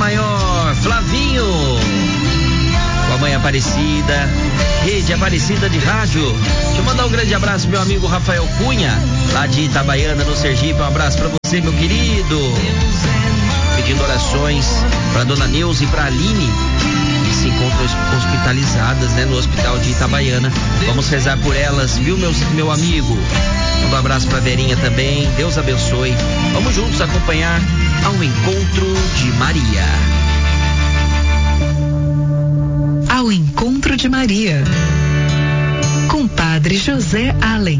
Maior, Flavinho, com a mãe Aparecida, Rede Aparecida de Rádio. Deixa eu mandar um grande abraço, meu amigo Rafael Cunha, lá de Itabaiana, no Sergipe. Um abraço pra você, meu querido. Pedindo orações pra dona Neuza e pra Aline, que se encontram hospitalizadas, né, no hospital de Itabaiana. Vamos rezar por elas, viu, meu amigo? Um abraço pra Verinha também. Deus abençoe. Vamos juntos acompanhar ao Encontro de Maria. Ao Encontro de Maria, com Padre José Allen.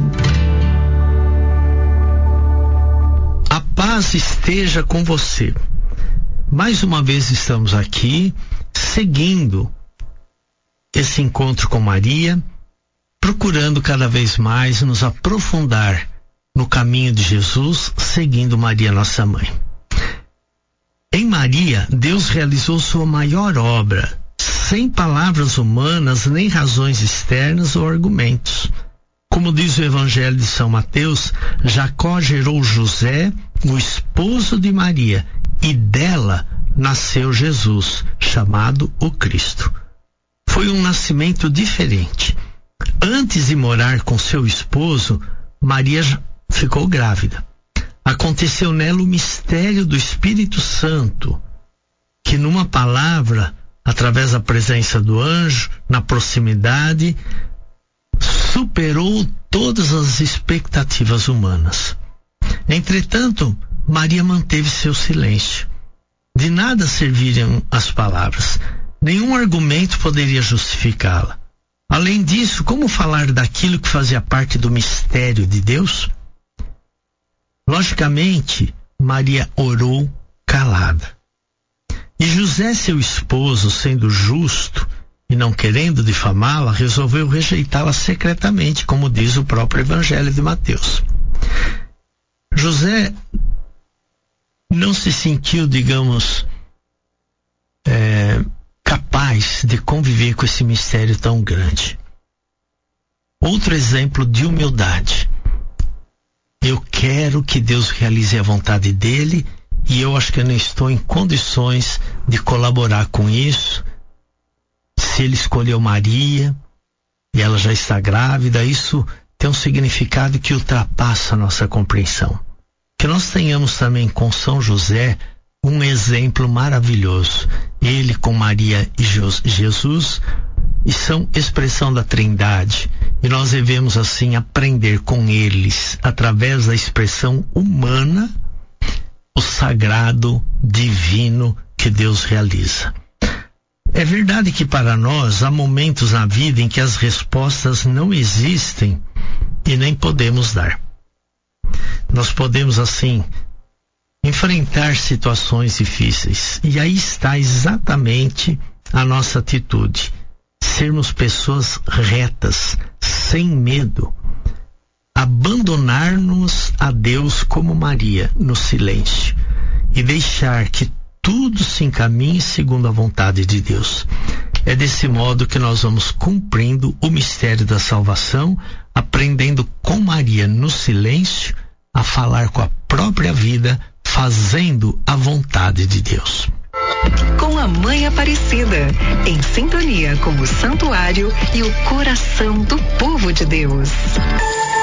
A paz esteja com você. Mais uma vez estamos aqui, seguindo esse encontro com Maria, procurando cada vez mais nos aprofundar no caminho de Jesus, seguindo Maria, nossa mãe. Em Maria, Deus realizou sua maior obra, sem palavras humanas, nem razões externas ou argumentos. Como diz o Evangelho de São Mateus, Jacó gerou José, o esposo de Maria, e dela nasceu Jesus, chamado o Cristo. Foi um nascimento diferente. Antes de morar com seu esposo, Maria ficou grávida. Aconteceu nela o mistério do Espírito Santo, que numa palavra, através da presença do anjo, na proximidade, superou todas as expectativas humanas. Entretanto, Maria manteve seu silêncio. De nada serviriam as palavras. Nenhum argumento poderia justificá-la. Além disso, como falar daquilo que fazia parte do mistério de Deus? Logicamente, Maria orou calada. E José, seu esposo, sendo justo e não querendo difamá-la, resolveu rejeitá-la secretamente, como diz o próprio Evangelho de Mateus. José não se sentiu, digamos, capaz de conviver com esse mistério tão grande. Outro exemplo de humildade. Eu quero que Deus realize a vontade dele e eu acho que eu não estou em condições de colaborar com isso. Se ele escolheu Maria e ela já está grávida, isso tem um significado que ultrapassa a nossa compreensão. Que nós tenhamos também com São José um exemplo maravilhoso. Ele com Maria e Jesus e são expressão da Trindade. E nós devemos assim aprender com eles, através da expressão humana, o sagrado, divino que Deus realiza. É verdade que para nós há momentos na vida em que as respostas não existem e nem podemos dar. Nós podemos assim enfrentar situações difíceis. E aí está exatamente a nossa atitude. Sermos pessoas retas, sem medo. Abandonar-nos a Deus como Maria, no silêncio. E deixar que tudo se encaminhe segundo a vontade de Deus. É desse modo que nós vamos cumprindo o mistério da salvação, aprendendo com Maria no silêncio a falar com a própria vida, fazendo a vontade de Deus. Com a Mãe Aparecida, em sintonia com o santuário e o coração do povo de Deus.